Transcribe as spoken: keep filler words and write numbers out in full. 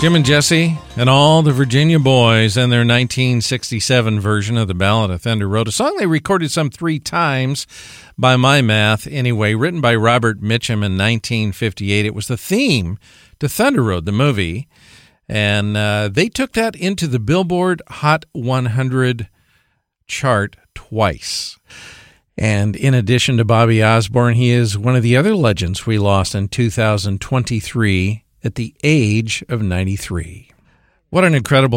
Jim and Jesse and all the Virginia Boys and their nineteen sixty-seven version of the Ballad of Thunder Road, a song they recorded some three times by my math anyway, written by Robert Mitchum in nineteen fifty-eight. It was the theme to Thunder Road, the movie, and uh, they took that into the Billboard Hot one hundred chart twice. And in addition to Bobby Osborne, he is one of the other legends we lost in two thousand twenty-three at the age of ninety-three. What an incredible